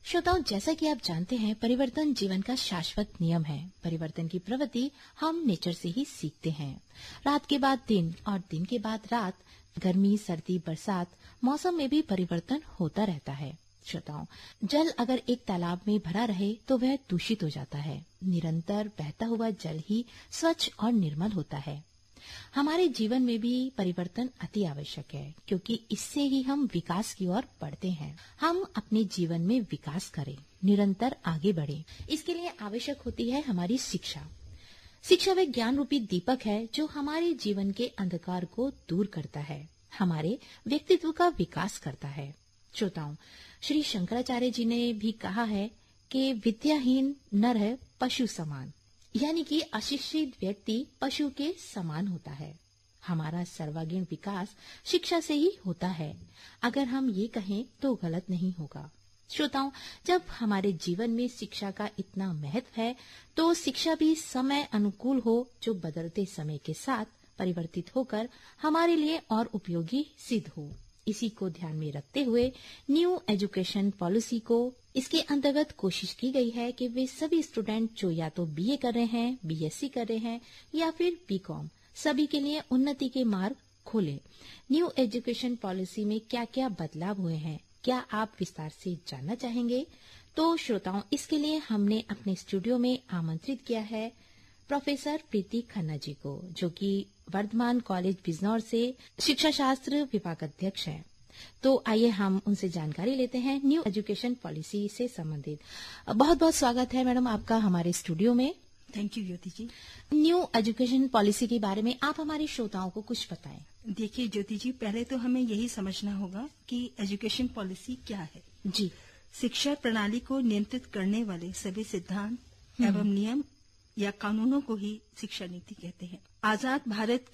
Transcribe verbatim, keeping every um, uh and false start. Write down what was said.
श्रोताओं, जैसा कि आप जानते हैं, परिवर्तन जीवन का शाश्वत नियम है। परिवर्तन की प्रवृत्ति हम नेचर से ही सीखते हैं। रात के बाद दिन और दिन के बाद रात, गर्मी, सर्दी, बरसात, मौसम में भी परिवर्तन होता रहता है। श्रोताओं, जल अगर एक तालाब में भरा रहे तो वह दूषित हो जाता है। निरंतर बहता हुआ जल ही स्वच्छ और निर्मल होता है। हमारे जीवन में भी परिवर्तन अति आवश्यक है, क्योंकि इससे ही हम विकास की ओर बढ़ते हैं। हम अपने जीवन में विकास करें, निरंतर आगे बढ़ें, इसके लिए आवश्यक होती है हमारी शिक्षा। शिक्षा वह ज्ञान रूपी दीपक है जो हमारे जीवन के अंधकार को दूर करता है, हमारे व्यक्तित्व का विकास करता है। श्रोताओं, श्री शंकराचार्य जी ने भी कहा है कि विद्याहीन नर है पशु समान, यानी कि अशिक्षित व्यक्ति पशु के समान होता है। हमारा सर्वांगीण विकास शिक्षा से ही होता है। अगर हम ये कहें तो गलत नहीं होगा। श्रोताओं, जब हमारे जीवन में शिक्षा का इतना महत्व है, तो शिक्षा भी समय अनुकूल हो, जो बदलते समय के साथ परिवर्तित होकर हमारे लिए और उपयोगी सिद्ध हो। इसी को ध्यान में रखते हुए न्यू एजुकेशन पॉलिसी को इसके अंतर्गत कोशिश की गई है कि वे सभी स्टूडेंट जो या तो बीए कर रहे हैं, बीएससी कर रहे हैं या फिर बीकॉम, सभी के लिए उन्नति के मार्ग खोले। न्यू एजुकेशन पॉलिसी में क्या क्या बदलाव हुए हैं, क्या आप विस्तार से जानना चाहेंगे? तो श्रोताओं, इसके लिए हमने अपने स्टूडियो में आमंत्रित किया है प्रोफेसर प्रीति खन्ना जी को, जो कि वर्धमान कॉलेज बिजनौर से शिक्षा शास्त्र विभाग अध्यक्ष है। तो आइए हम उनसे जानकारी लेते हैं न्यू एजुकेशन पॉलिसी से संबंधित। बहुत बहुत स्वागत है मैडम आपका हमारे स्टूडियो में। Thank you Jyoti ji. New education policy के बारे में आप हमारे श्रोताओं को कुछ बताएं। देखिए ज्योति जी, पहले तो हमें यही समझना होगा कि एजुकेशन पॉलिसी क्या है। जी, शिक्षा प्रणाली को नियंत्रित करने वाले सभी सिद्धांत एवं नियम या कानूनों को ही शिक्षा नीति कहते हैं। आजाद भारत